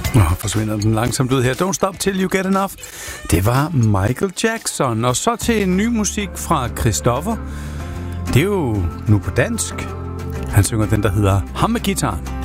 Forsvinder den langsomt ud her. Don't Stop Till You Get Enough. Det var Michael Jackson. Og så til en ny musik fra Christoffer. Det er jo nu på dansk. Han synger den, der hedder Ham med guitaren.